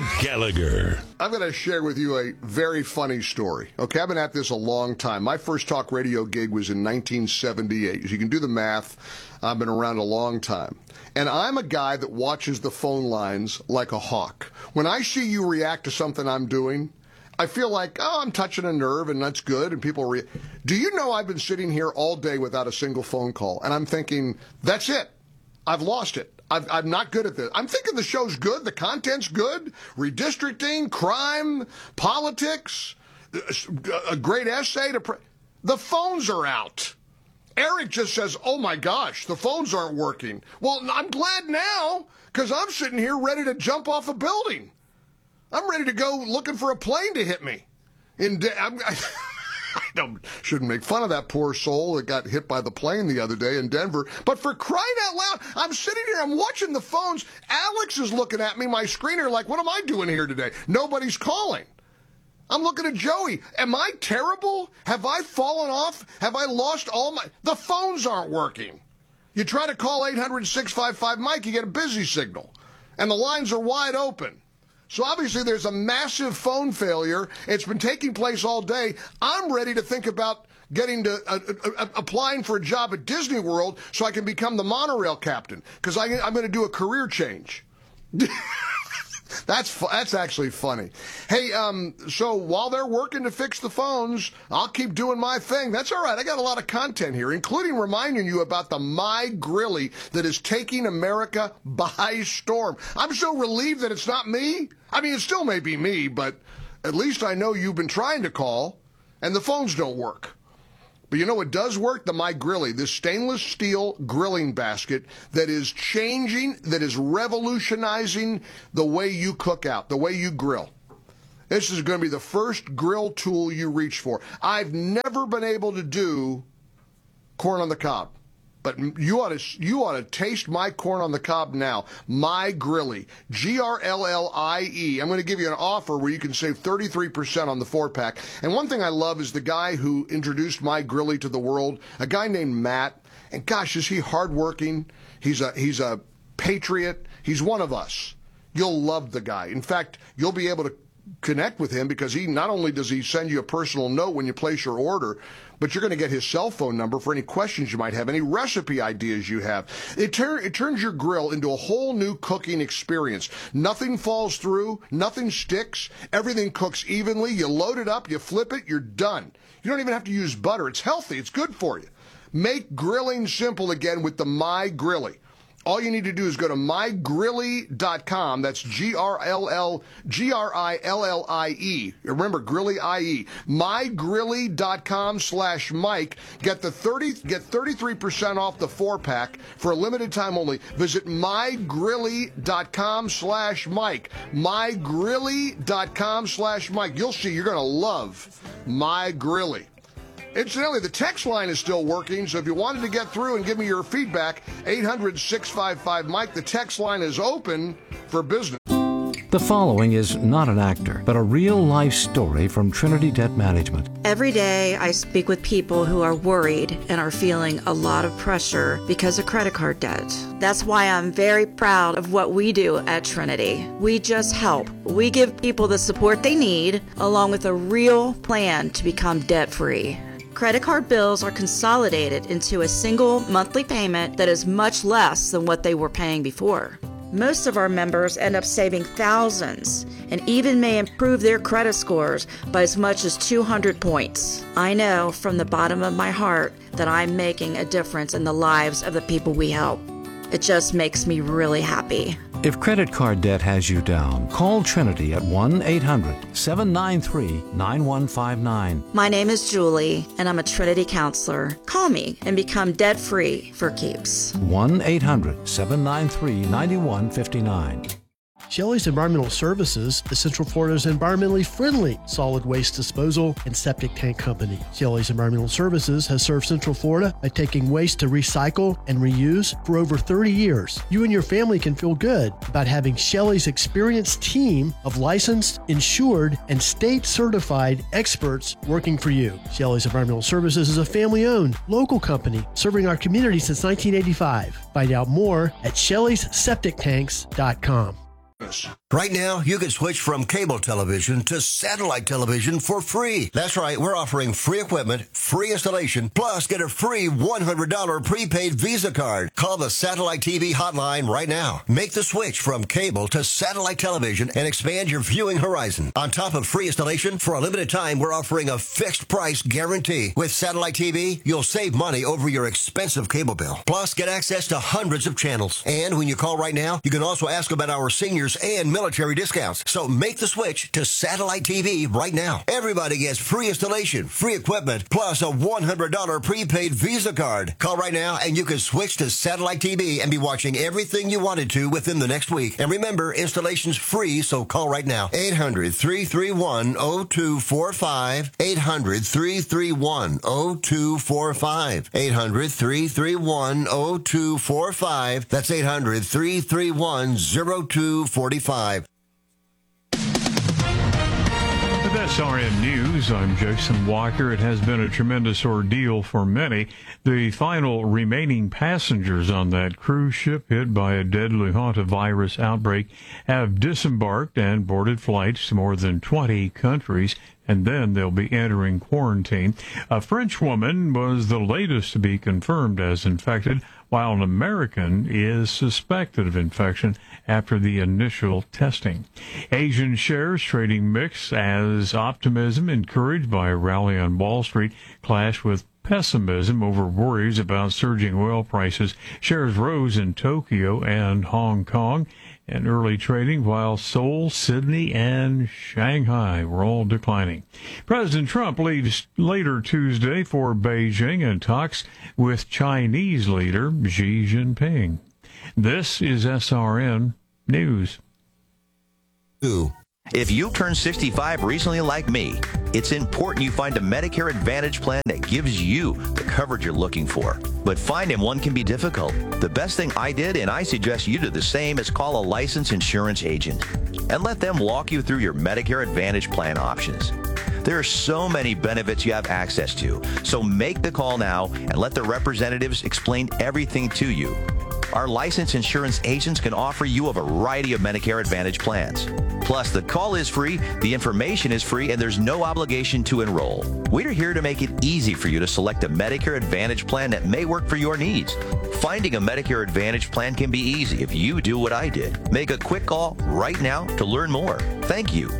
Mike Gallagher. I'm going to share with you a very funny story. Okay, I've been at this a long time. My first talk radio gig was in 1978. As you can do the math, I've been around a long time. And I'm a guy that watches the phone lines like a hawk. When I see you react to something I'm doing, I feel like, oh, I'm touching a nerve, and that's good, and people do you know I've been sitting here all day without a single phone call, and I'm thinking, that's it. I've lost it. I'm not good at this. I'm thinking the show's good, the content's good, redistricting, crime, politics, a great essay. The phones are out. Eric just says, oh my gosh, the phones aren't working. Well, I'm glad now, because I'm sitting here ready to jump off a building. I'm ready to go looking for a plane to hit me. I shouldn't make fun of that poor soul that got hit by the plane the other day in Denver. But for crying out loud, I'm sitting here, I'm watching the phones. Alex is looking at me, my screener, like, what am I doing here today? Nobody's calling. I'm looking at Joey. Am I terrible? Have I fallen off? Have I lost all my... The phones aren't working. You try to call 800-655-MIKE, you get a busy signal. And the lines are wide open. So obviously there's a massive phone failure. It's been taking place all day. I'm ready to think about getting to applying for a job at Disney World so I can become the monorail captain, because I'm going to do a career change. That's actually funny. Hey, so while they're working to fix the phones, I'll keep doing my thing. That's all right. I got a lot of content here, including reminding you about the My Grilly that is taking America by storm. I'm so relieved that it's not me. I mean, it still may be me, but at least I know you've been trying to call, and the phones don't work. But you know what does work? The My Grilly, this stainless steel grilling basket that is changing, that is revolutionizing the way you cook out, the way you grill. This is going to be the first grill tool you reach for. I've never been able to do corn on the cob, but you ought to taste my corn on the cob now. My Grilly, Grillie. I'm going to give you an offer where you can save 33% on the 4-pack. And one thing I love is the guy who introduced My Grilly to the world, a guy named Matt. And gosh, is he hardworking? He's a patriot. He's one of us. You'll love the guy. In fact, you'll be able to connect with him because he not only does he send you a personal note when you place your order, but you're going to get his cell phone number for any questions you might have, any recipe ideas you have. It turns your grill into a whole new cooking experience. Nothing falls through, nothing sticks, everything cooks evenly. You load it up, you flip it, you're done. You don't even have to use butter. It's healthy, it's good for you. Make grilling simple again with the My Grilly. All you need to do is go to mygrillie.com. That's Grillie. Remember, Grillie IE. Mygrillie.com/Mike. Get 33% off the 4-pack for a limited time only. Visit mygrillie.com/Mike. Mygrillie.com/Mike. You'll see you're going to love My Grilly. Incidentally, the text line is still working, so if you wanted to get through and give me your feedback, 800-655-MIKE. The text line is open for business. The following is not an actor, but a real-life story from Trinity Debt Management. Every day, I speak with people who are worried and are feeling a lot of pressure because of credit card debt. That's why I'm very proud of what we do at Trinity. We just help. We give people the support they need, along with a real plan to become debt-free. Credit card bills are consolidated into a single monthly payment that is much less than what they were paying before. Most of our members end up saving thousands and even may improve their credit scores by as much as 200 points. I know from the bottom of my heart that I'm making a difference in the lives of the people we help. It just makes me really happy. If credit card debt has you down, call Trinity at 1-800-793-9159. My name is Julie, and I'm a Trinity counselor. Call me and become debt-free for keeps. 1-800-793-9159. Shelley's Environmental Services is Central Florida's environmentally friendly solid waste disposal and septic tank company. Shelley's Environmental Services has served Central Florida by taking waste to recycle and reuse for over 30 years. You and your family can feel good about having Shelley's experienced team of licensed, insured, and state-certified experts working for you. Shelley's Environmental Services is a family-owned, local company serving our community since 1985. Find out more at Shelley'sSepticTanks.com. Right now, you can switch from cable television to satellite television for free. That's right, we're offering free equipment, free installation, plus get a free $100 prepaid Visa card. Call the Satellite TV hotline right now. Make the switch from cable to satellite television and expand your viewing horizon. On top of free installation, for a limited time, we're offering a fixed price guarantee. With Satellite TV, you'll save money over your expensive cable bill. Plus, get access to hundreds of channels. And when you call right now, you can also ask about our seniors and military discounts. So make the switch to Satellite TV right now. Everybody gets free installation, free equipment, plus a $100 prepaid Visa card. Call right now and you can switch to Satellite TV and be watching everything you wanted to within the next week. And remember, installation's free, so call right now. 800-331-0245. 800-331-0245. 800-331-0245. That's 800-331-0245. With SRN News, I'm Jason Walker. It has been a tremendous ordeal for many. The final remaining passengers on that cruise ship hit by a deadly hantavirus outbreak have disembarked and boarded flights to more than 20 countries, and then they'll be entering quarantine. A French woman was the latest to be confirmed as infected, while an American is suspected of infection after the initial testing. Asian shares trading mixed as optimism encouraged by a rally on Wall Street clashed with pessimism over worries about surging oil prices. Shares rose in Tokyo and Hong Kong in early trading, while Seoul, Sydney, and Shanghai were all declining. President Trump leaves later Tuesday for Beijing and talks with Chinese leader Xi Jinping. This is SRN News. If you turned 65 recently like me, it's important you find a Medicare Advantage plan that gives you the coverage you're looking for. But finding one can be difficult. The best thing I did, and I suggest you do the same, is call a licensed insurance agent and let them walk you through your Medicare Advantage plan options. There are so many benefits you have access to, so make the call now and let the representatives explain everything to you. Our licensed insurance agents can offer you a variety of Medicare Advantage plans. Plus, the call is free, the information is free, and there's no obligation to enroll. We're here to make it easy for you to select a Medicare Advantage plan that may work for your needs. Finding a Medicare Advantage plan can be easy if you do what I did. Make a quick call right now to learn more. Thank you.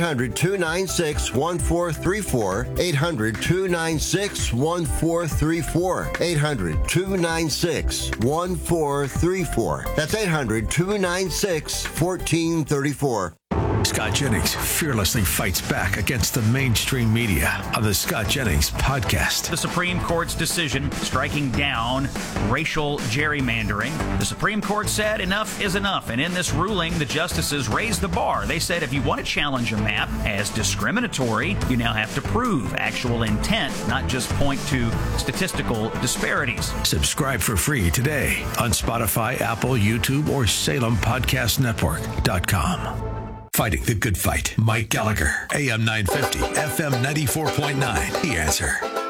800-296-1434. 800-296-1434. 800-296-1434. That's 800-296-1434. Scott Jennings fearlessly fights back against the mainstream media on the Scott Jennings podcast. The Supreme Court's decision striking down racial gerrymandering. The Supreme Court said enough is enough, and in this ruling, the justices raised the bar. They said if you want to challenge a map as discriminatory, you now have to prove actual intent, not just point to statistical disparities. Subscribe for free today on Spotify, Apple, YouTube, or SalemPodcastNetwork.com. Fighting the good fight. Mike Gallagher, AM 950, FM 94.9. The Answer.